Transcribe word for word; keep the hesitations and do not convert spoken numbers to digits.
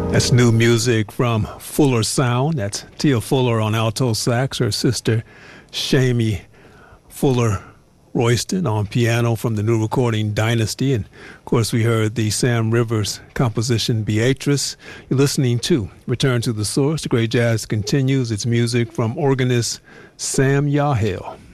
That's new music from Fuller Sound. That's Tia Fuller on alto sax, her sister Shamie Fuller Royston on piano from the new recording Dynasty. And, of course, we heard the Sam Rivers composition Beatrice. You're listening to Return to the Source. The Great Jazz continues its music from organist Sam Yahel.